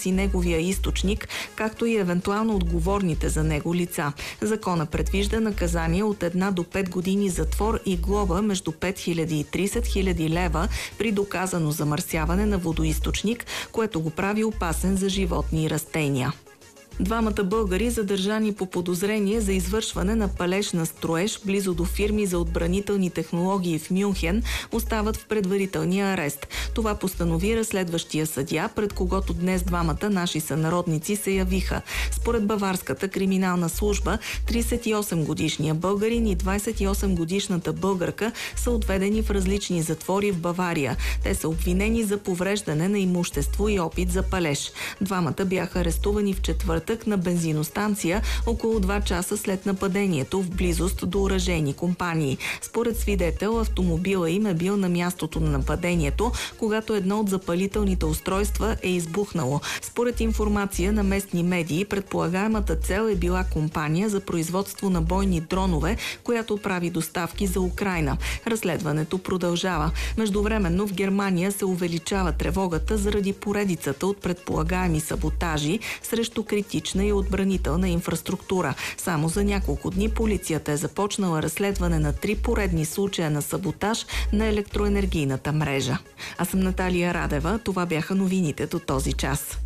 и неговия източник, както и евентуално отговорните за него лица. Закона предвижда наказание от 1 до 5 години затвор и глоба между 5000 и 30 000 лева при доказано замърсяване на водоизточник, което го прави опасен за животни и растения. Двамата българи, задържани по подозрение за извършване на палеж на строеж близо до фирми за отбранителни технологии в Мюнхен, остават в предварителния арест. Това постанови разследващия съдия, пред когото днес двамата наши сънародници се явиха. Според баварската криминална служба, 38-годишния българин и 28-годишната българка са отведени в различни затвори в Бавария. Те са обвинени за повреждане на имущество и опит за палеж. Двамата бяха арестувани в четвъртък на бензиностанция около 2 часа след нападението в близост до оръжейни компании. Според свидетел, автомобила им е бил на мястото на нападението, когато едно от запалителните устройства е избухнало. Според информация на местни медии, предполагаемата цел е била компания за производство на бойни дронове, която прави доставки за Украйна. Разследването продължава. Междувременно в Германия се увеличава тревогата заради поредицата от предполагаеми саботажи срещу критична и отбранителна инфраструктура. Само за няколко дни полицията е започнала разследване на 3 поредни случая на саботаж на електроенергийната мрежа. Аз съм Наталия Радева. Това бяха новините до този час.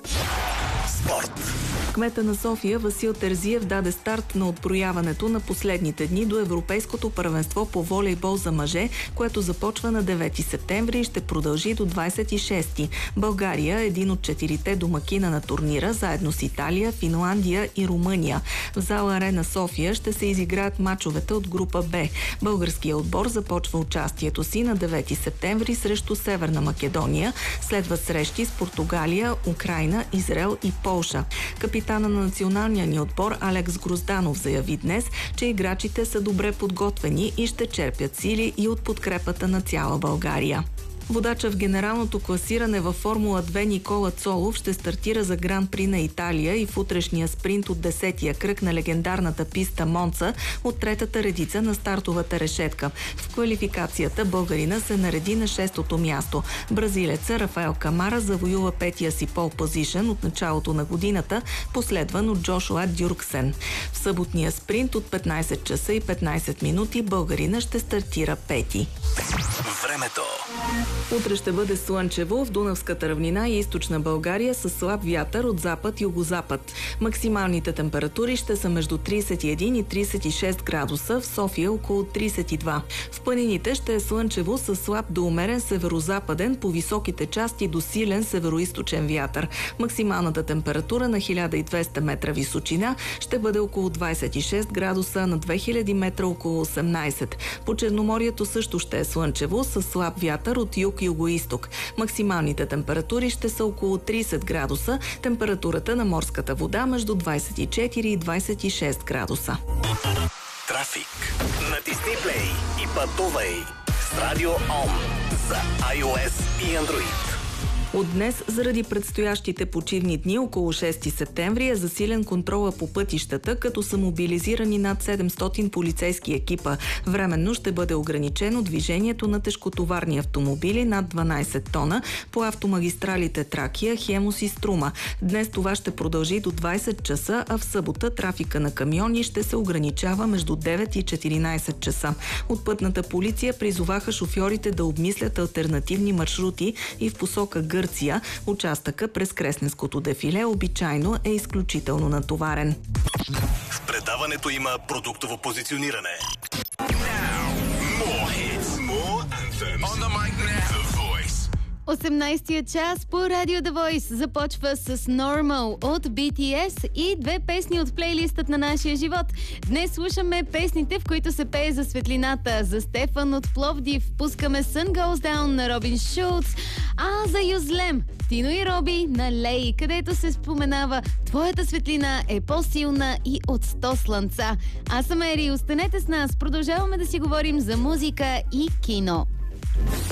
Спорт. Кмета на София Васил Терзиев даде старт на отброяването на последните дни до Европейското първенство по волейбол за мъже, което започва на 9 септември и ще продължи до 26. България е един от 4-те домакина на турнира, заедно с Италия, Финландия и Румъния. В зала Арена София ще се изиграят мачовете от група Б. Българският отбор започва участието си на 9 септември срещу Северна Македония. Следват срещи с Португалия, Украйна, Израел и Полша. Капитана на националния ни отбор Алекс Грозданов заяви днес, че играчите са добре подготвени и ще черпят сили и от подкрепата на цяла България. Водача в генералното класиране във Формула 2 Никола Цолов ще стартира за Гран-при на Италия и в утрешния спринт от 10-я кръг на легендарната писта Монца от третата редица на стартовата решетка. В квалификацията българина се нареди на 6-то място. Бразилеца Рафаел Камара завоюва 5-я си пол позишън от началото на годината, последван от Джошуа Дюрксен. В съботния спринт от 15 часа и 15 минути българина ще стартира 5-ти. Времето. Утре ще бъде слънчево в Дунавската равнина и източна България с слаб вятър от запад-югозапад. Максималните температури ще са между 31 и 36 градуса, в София около 32. В планините ще е слънчево с слаб до умерен северозападен, по високите части до силен североизточен вятър. Максималната температура на 1200 метра височина ще бъде около 26 градуса, на 2000 метра около 18. По Черноморието също ще е слънчево с слаб вятър от юг-югоизток. Максималните температури ще са около 30 градуса, температурата на морската вода между 24 и 26 градуса. Трафик. Натисни плей и пътувай с Радио Он за iOS и Android. От днес, заради предстоящите почивни дни около 6 септември, е засилен контрола по пътищата, като са мобилизирани над 700 полицейски екипа. Временно ще бъде ограничено движението на тежкотоварни автомобили над 12 тона по автомагистралите Тракия, Хемус и Струма. Днес това ще продължи до 20 часа, а в събота трафика на камиони ще се ограничава между 9 и 14 часа. От пътната полиция призоваха шофьорите да обмислят алтернативни маршрути и в посока Гърция. Участъка през Кресненското дефиле обичайно е изключително натоварен. В предаването има продуктово позициониране. 18-я час по Радио The Voice започва с Normal от BTS и 2 песни от плейлистът на нашия живот. Днес слушаме песните, в които се пее за светлината. За Стефан от Пловдив пускаме Sun Goes Down на Робин Шулц, а за Юзлем Тино и Роби на Лей, където се споменава: твоята светлина е по-силна и от 100 слънца. Аз съм Ери, останете с нас, продължаваме да си говорим за музика и кино.